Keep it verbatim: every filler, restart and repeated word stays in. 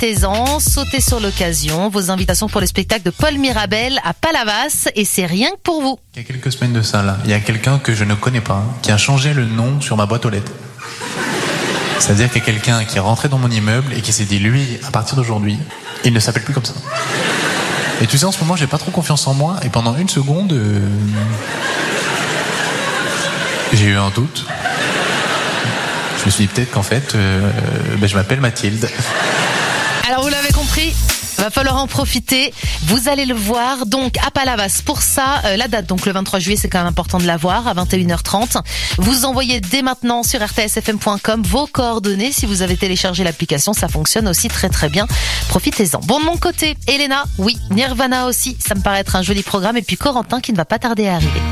profitez-en, sautez sur l'occasion. Vos invitations pour le spectacle de Paul Mirabel à Palavas, et c'est rien que pour vous. Il y a quelques semaines de ça, là, il y a quelqu'un que je ne connais pas, hein, qui a changé le nom sur ma boîte aux lettres. C'est-à-dire qu'il y a quelqu'un qui est rentré dans mon immeuble et qui s'est dit, lui, à partir d'aujourd'hui, il ne s'appelle plus comme ça. Et tu sais, en ce moment, j'ai pas trop confiance en moi, et pendant une seconde, euh, j'ai eu un doute. Je me suis dit peut-être qu'en fait, euh, ben, je m'appelle Mathilde. Alors vous l'avez compris, va falloir en profiter. Vous allez le voir donc à Palavas. Pour ça, euh, la date, donc le vingt-trois juillet, c'est quand même important de la voir à vingt et une heures trente. Vous envoyez dès maintenant sur r t s f m point com vos coordonnées. Si vous avez téléchargé l'application, ça fonctionne aussi très très bien. Profitez-en. Bon, de mon côté, Elena, oui, Nirvana aussi, ça me paraît être un joli programme. Et puis Corentin qui ne va pas tarder à arriver.